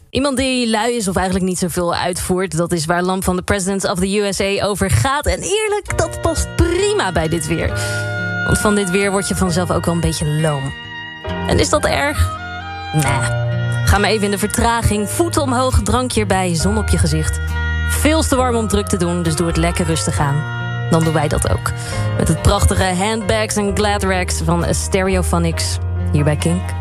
Iemand die lui is of eigenlijk niet zoveel uitvoert, dat is waar Lamp van de Presidents of the USA over gaat. En eerlijk, dat past prima bij dit weer. Want van dit weer word je vanzelf ook wel een beetje loom. En is dat erg? Ga maar even in de vertraging, voeten omhoog, drankje erbij, zon op je gezicht. Veel te warm om druk te doen, dus doe het lekker rustig aan. Dan doen wij dat ook. Met het prachtige Handbags and Glad Rags van Stereophonics. Hier bij Kink.